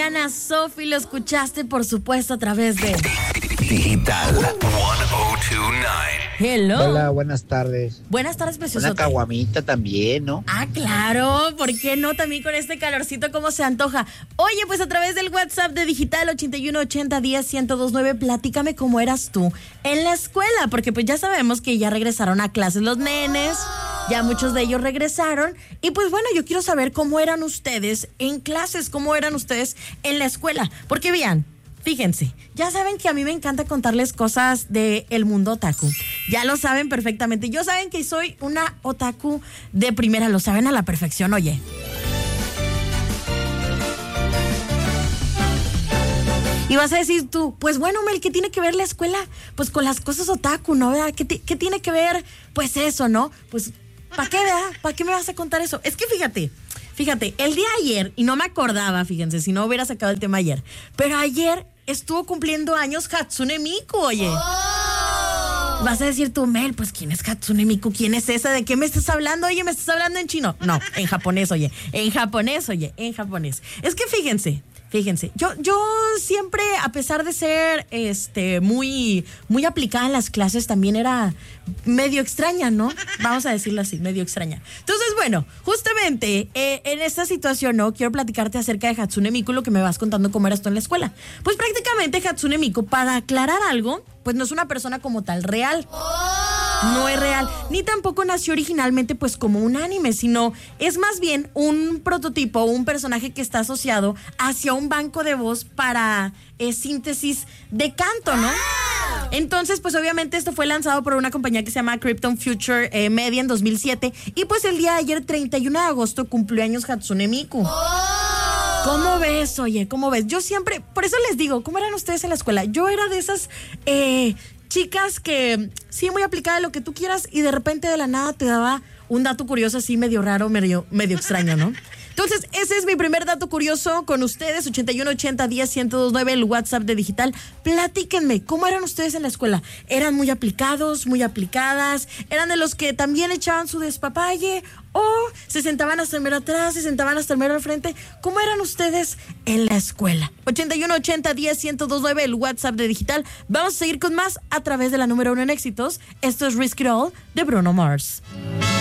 Ana Sofi, lo escuchaste, por supuesto, a través de Digital 1029. Hello. Hola, buenas tardes. Buenas tardes, precioso. Una caguamita también, ¿no? Ah, claro, ¿por qué no? También con este calorcito, ¿cómo se antoja? Oye, pues a través del WhatsApp de Digital 8180101029, platícame cómo eras tú en la escuela, porque pues ya sabemos que ya regresaron a clases los nenes, ya muchos de ellos regresaron, y pues bueno, yo quiero saber cómo eran ustedes en clases, cómo eran ustedes en la escuela, porque vean, fíjense, ya saben que a mí me encanta contarles cosas del mundo otaku. Ya lo saben perfectamente. Yo saben que soy una otaku de primera, lo saben a la perfección, oye. Y vas a decir tú, pues bueno, Mel, ¿qué tiene que ver la escuela? Pues con las cosas otaku, ¿no? ¿Verdad? ¿Qué tiene que ver? Pues eso, ¿no? Pues, ¿para qué, verdad? ¿Para qué me vas a contar eso? Es que fíjate, el día de ayer, y no me acordaba, fíjense, si no hubiera sacado el tema ayer, pero ayer estuvo cumpliendo años Hatsune Miku, oye. Oh. Vas a decir tú, Mel, pues ¿quién es Hatsune Miku? ¿Quién es esa? ¿De qué me estás hablando? Oye, ¿me estás hablando en chino? No, en japonés, oye. En japonés. Es que fíjense, yo siempre, a pesar de ser muy aplicada en las clases, también era medio extraña, ¿no? Vamos a decirlo así, medio extraña. Entonces, bueno, justamente en esta situación, ¿no? Quiero platicarte acerca de Hatsune Miku, lo que me vas contando cómo eras tú en la escuela. Pues prácticamente Hatsune Miku, para aclarar algo, pues no es una persona como tal real. No es real, ni tampoco nació originalmente pues como un anime, sino es más bien un prototipo, un personaje que está asociado hacia un banco de voz para síntesis de canto, ¿no? Entonces, pues obviamente esto fue lanzado por una compañía que se llama Krypton Future Media en 2007 y pues el día de ayer, 31 de agosto, cumplió años Hatsune Miku. ¿Cómo ves, oye? ¿Cómo ves? Yo siempre, por eso les digo, ¿cómo eran ustedes en la escuela? Yo era de esas chicas que sí, muy aplicada de lo que tú quieras y de repente de la nada te daba un dato curioso así medio raro, medio extraño, ¿no? Entonces, ese es mi primer dato curioso con ustedes, 8180101029, el WhatsApp de Digital. Platíquenme, ¿cómo eran ustedes en la escuela? ¿Eran muy aplicados, muy aplicadas? ¿Eran de los que también echaban su despapalle? ¿O se sentaban hasta el mero atrás, se sentaban hasta el mero al frente? ¿Cómo eran ustedes en la escuela? 8180101029, el WhatsApp de Digital. Vamos a seguir con más a través de la número 1 en éxitos. Esto es Risk It All de Bruno Mars.